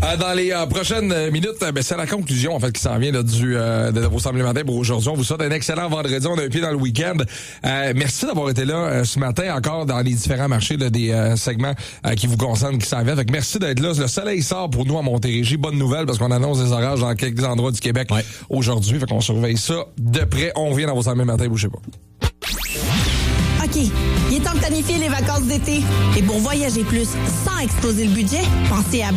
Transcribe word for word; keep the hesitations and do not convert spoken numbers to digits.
Euh, dans les euh, prochaines minutes, euh, ben, c'est la conclusion en fait qui s'en vient là, du euh, de vos Sables matin pour aujourd'hui. On vous souhaite un excellent vendredi. On a un pied dans le week-end. Euh, merci d'avoir été là euh, ce matin encore dans les différents marchés là, des euh, segments euh, qui vous concernent, qui s'en viennent. Fait que merci d'être là. Le soleil sort pour nous à Montérégie. Bonne nouvelle parce qu'on annonce des orages dans quelques endroits du Québec ouais. aujourd'hui. Fait qu'on surveille ça de près. On vient dans vos Sables matin. Bougez pas. OK, il est temps de planifier les vacances d'été. Et pour voyager plus sans exploser le budget, pensez à